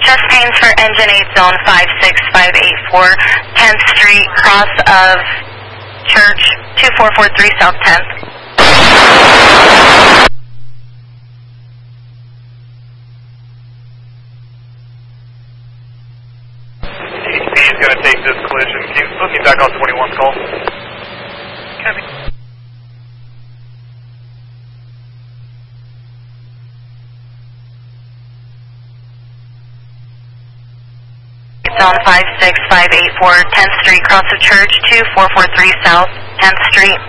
Chest pains for engine 8, zone 56584, 10th Street, cross of Church, 2443 South 10th. DHP is going to take this collision. Can you put me back on 21's call? Kevin. Zone 56584, 10th Street, cross of Church, 2443 South, 10th Street.